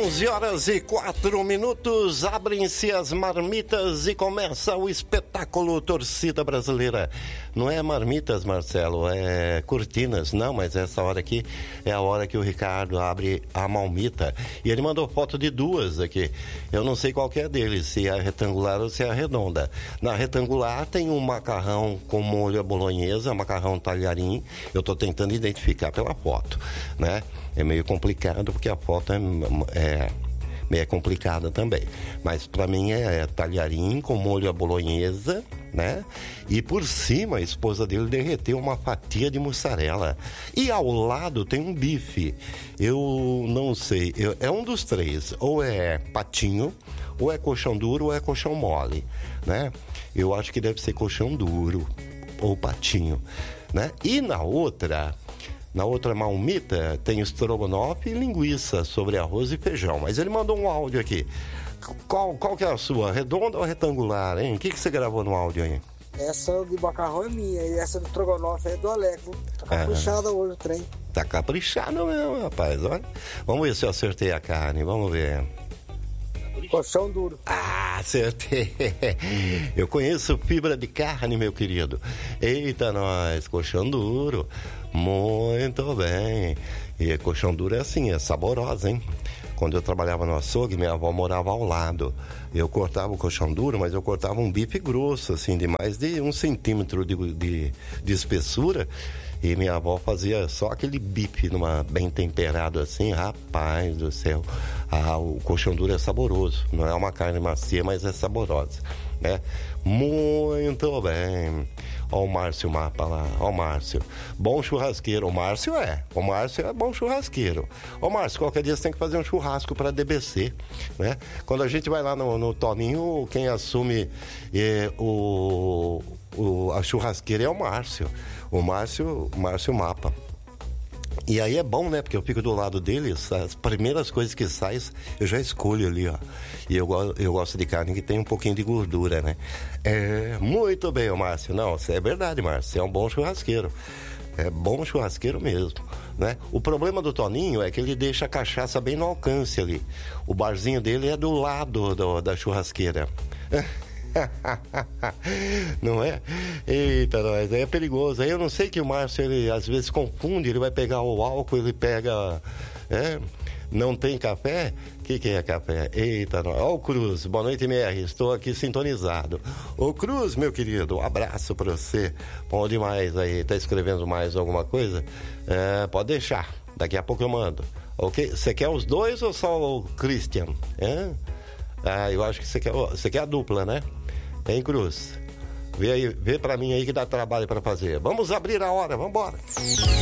11h04, abrem-se as marmitas e começa o espetáculo Torcida Brasileira. Não é marmitas, Marcelo, é cortinas. Não, mas essa hora aqui é a hora que o Ricardo abre a marmita. E ele mandou foto de duas aqui. Eu não sei qual que é deles, se é retangular ou se é redonda. Na retangular tem um macarrão com molho à bolonhesa, macarrão talharim. Eu estou tentando identificar pela foto, né? É meio complicado porque a foto é meio complicada também. Mas para mim é talharim com molho à bolonhesa, né? E por cima a esposa dele derreteu uma fatia de mussarela. E ao lado tem um bife. Eu não sei, é um dos três. Ou é patinho, ou é colchão duro, ou é colchão mole, né? Eu acho que deve ser colchão duro ou patinho, né? E na outra marmita tem estrogonofe e linguiça sobre arroz e feijão. Mas ele mandou um áudio aqui. Qual que é a sua? Redonda ou retangular, hein? O que você gravou no áudio aí? Essa de macarrão é minha e essa do estrogonofe é do Aleco. Tá caprichada hoje o trem. Tá caprichado mesmo, rapaz. Olha. Vamos ver se eu acertei a carne. Vamos ver. Colchão duro. Ah, acertei. Eu conheço fibra de carne, meu querido. Eita, nós, colchão duro. Muito bem. E colchão duro é assim, é saborosa, hein? Quando eu trabalhava no açougue, minha avó morava ao lado. Eu cortava o colchão duro, mas eu cortava um bife grosso, assim, de mais de 1 centímetro de espessura. E minha avó fazia só aquele bife bem temperado assim, rapaz do céu. O colchão duro é saboroso. Não é uma carne macia, mas é saborosa, né? Muito bem. Ó o Márcio Mapa lá, ó o Márcio. Bom churrasqueiro, o Márcio é bom churrasqueiro. Ó Márcio, qualquer dia você tem que fazer um churrasco para DBC, né? Quando a gente vai lá no Toninho, quem assume a churrasqueira é o Márcio. O Márcio Mapa. E aí é bom, né? Porque eu fico do lado deles, as primeiras coisas que saem, eu já escolho ali, ó. E eu gosto de carne que tem um pouquinho de gordura, né? Muito bem, Márcio. Não, isso é verdade, Márcio. Você é um bom churrasqueiro. É bom churrasqueiro mesmo, né? O problema do Toninho é que ele deixa a cachaça bem no alcance ali. O barzinho dele é do lado da churrasqueira. Não é? Eita, nós, aí é perigoso. Aí eu não sei que o Márcio, ele às vezes confunde, ele vai pegar o álcool, ele pega. Não tem café? O que é café? Eita, nós. Ó o Cruz, boa noite, MR, estou aqui sintonizado. Ô Cruz, meu querido, um abraço pra você. Bom demais aí, tá escrevendo mais alguma coisa? Pode deixar, daqui a pouco eu mando. Ok? Você quer os dois ou só o Christian? Eu acho que você quer a dupla, né? Hein, Cruz? Vê pra mim aí que dá trabalho pra fazer. Vamos abrir a hora, vambora.